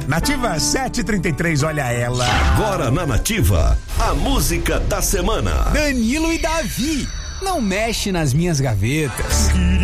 Nativa 733, olha ela. Agora na Nativa, a música da semana. Danilo e Davi, não mexe nas minhas gavetas.